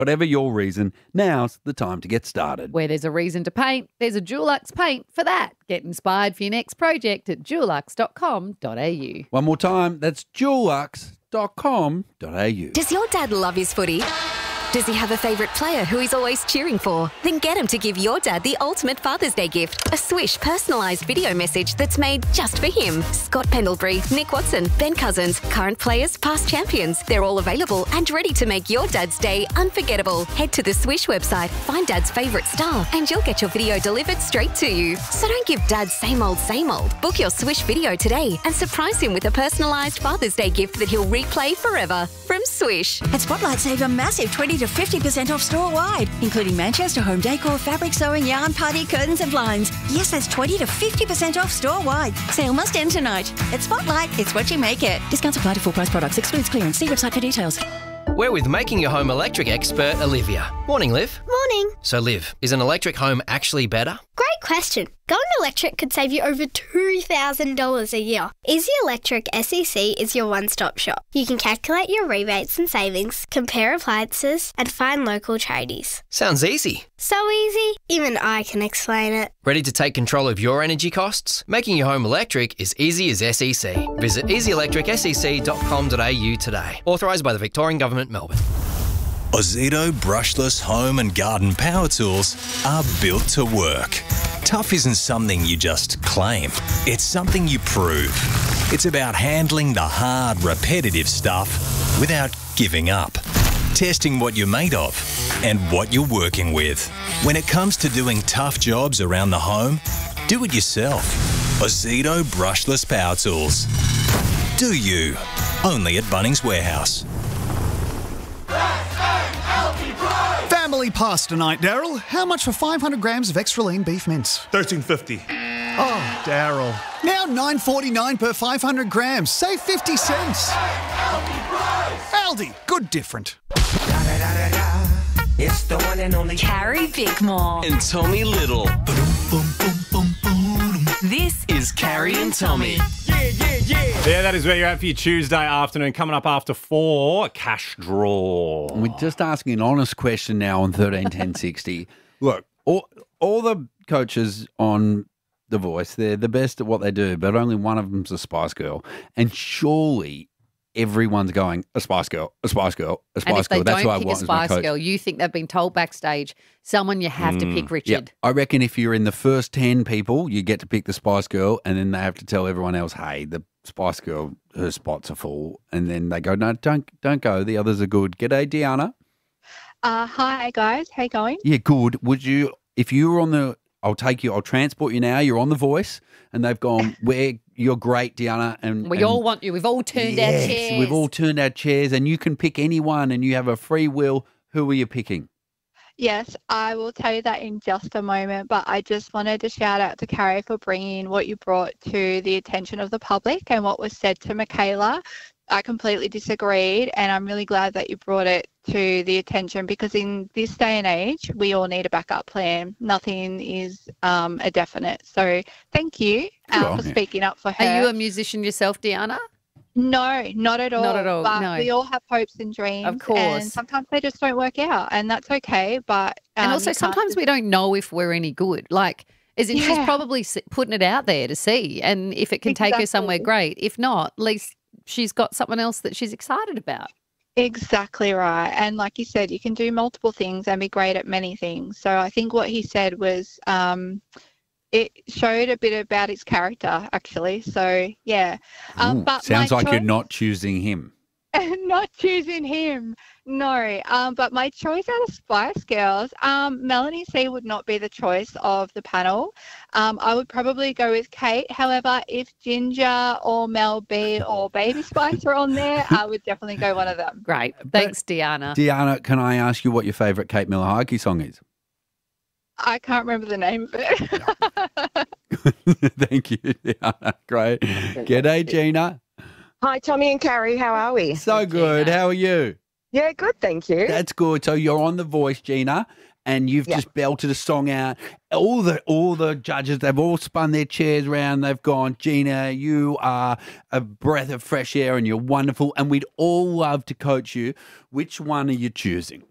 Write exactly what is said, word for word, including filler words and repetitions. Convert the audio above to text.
Whatever your reason, now's the time to get started. Where there's a reason to paint, there's a Dulux paint for that. Get inspired for your next project at dulux dot com dot a u. One more time, that's dulux dot com dot a u. Does your dad love his footy? Does he have a favourite player who he's always cheering for? Then get him to give your dad the ultimate Father's Day gift, a Swish personalised video message that's made just for him. Scott Pendlebury, Nick Watson, Ben Cousins, current players, past champions. They're all available and ready to make your dad's day unforgettable. Head to the Swish website, find dad's favourite star, and you'll get your video delivered straight to you. So don't give dad same old, same old. Book your Swish video today and surprise him with a personalised Father's Day gift that he'll replay forever. From Swish. At Spotlight, save a massive twenty to fifty percent off store-wide, including Manchester home decor, fabric sewing, yarn, party, curtains and blinds. Yes, that's twenty to fifty percent off store-wide. Sale must end tonight. At Spotlight, it's what you make it. Discounts apply to full-price products. Excludes clearance. See website for details. We're with Making Your Home Electric expert Olivia. Morning, Liv. Morning. So, Liv, is an electric home actually better? Great question. Going electric could save you over two thousand dollars a year. Easy Electric S E C is your one-stop shop. You can calculate your rebates and savings, compare appliances, and find local tradies. Sounds easy. So easy, even I can explain it. Ready to take control of your energy costs? Making your home electric is easy as S E C. Visit easy electric s e c dot com dot a u today. Authorised by the Victorian Government, Melbourne. Ozito brushless home and garden power tools are built to work. Tough isn't something you just claim. It's something you prove. It's about handling the hard, repetitive stuff without giving up. Testing what you're made of and what you're working with. When it comes to doing tough jobs around the home, do it yourself. Ozito brushless power tools. Do you? Only at Bunnings Warehouse. Family pasta night, Daryl. How much for five hundred grams of extra lean beef mince? thirteen fifty. Oh, Daryl. Now nine forty-nine per five hundred grams. Save fifty cents. Aldi. Good different. It's the one and only Carrie Bickmore. and Tommy Little. This Is Carrie and Tommy. Yeah, that is where you're at for your Tuesday afternoon. Coming up after four, cash draw. We're just asking an honest question now on thirteen ten sixty. Look, all, all the coaches on The Voice, they're the best at what they do, but only one of them's a Spice Girl. And surely everyone's going, a Spice Girl, a Spice Girl, a And Spice if they Girl. That's don't who I pick a want as my Spice coach. Girl, you think they've been told backstage, someone you have to pick Richard. Yeah, I reckon if you're in the first ten people, you get to pick the Spice Girl, and then they have to tell everyone else, hey, the Spice Girl, her spots are full. And then they go, no, don't don't go. The others are good. G'day, Deanna. Uh, hi, guys. How you going? Yeah, good. Would you, if you were on the, I'll take you, I'll transport you now. You're on The Voice, and they've gone, where you're great, Deanna. And We and all want you. We've all turned our yes, chairs. We've all turned our chairs, and you can pick anyone, and you have a free will. Who are you picking? Yes, I will tell you that in just a moment, but I just wanted to shout out to Carrie for bringing what you brought to the attention of the public and what was said to Michaela. I completely disagreed, and I'm really glad that you brought it to the attention because in this day and age, we all need a backup plan. Nothing is um, a definite. So thank you uh, on for you. speaking up for her. Are you a musician yourself, Deanna? No, not at all. Not at all, But no. we all have hopes and dreams. Of course. And sometimes they just don't work out, and that's okay. But um, and also you can't sometimes just- we don't know if we're any good. Like, as in she's Yeah. probably s- putting it out there to see. And if it can take her somewhere, Exactly. great. If not, at least she's got someone else that she's excited about. Exactly right. And like you said, you can do multiple things and be great at many things. So I think what he said was um, it showed a bit about his character, actually. So, yeah. Um, Ooh, but sounds my like you're choice- not choosing him. not choosing him. No. Um, but my choice out of Spice Girls, um, Melanie C would not be the choice of the panel. Um, I would probably go with Kate. However, if Ginger or Mel B or Baby Spice are on there, I would definitely go one of them. Great. Thanks, Deanna. Deanna, can I ask you what your favourite Kate Miller-Heidke song is? I can't remember the name of it. Thank you, Deanna. Great. G'day, Gina. Hi, Tommy and Carrie. How are we? So good. How are you? Yeah, good, thank you. That's good. So you're on The Voice, Gina, and you've Yeah. just belted a song out. All the all the judges, they've all spun their chairs around. They've gone, Gina, you are a breath of fresh air and you're wonderful, and we'd all love to coach you. Which one are you choosing?